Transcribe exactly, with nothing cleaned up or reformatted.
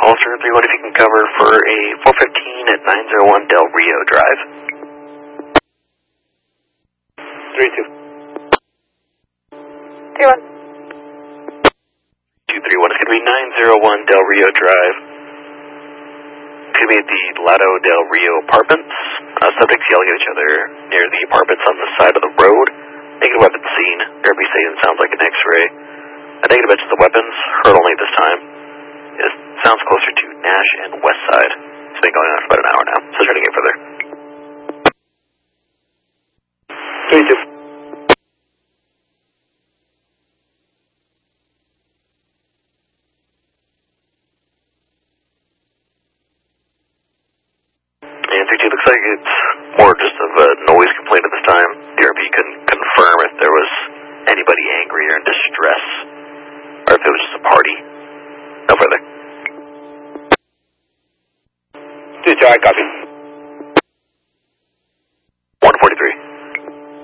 Ulster three one if you can cover for a four fifteen at nine oh one Del Rio Drive. three two. three one. two three one, it's going to be nine oh one Del Rio Drive. It's going to be at the Lado Del Rio Apartments. Uh, subjects yelling at each other near the apartments on the side of the road. Negative weapons seen. Derby Satan sounds like an X-ray. A negative edge of the weapons, heard only this time. It sounds closer to Nash and West Side. It's been going on for about an hour now, so trying to get further. three two. And three two looks like it's more just of a noise complaint at this time. D R B couldn't confirm if there was anybody angry or in distress, or if it was just a party. No further. two two, I copy.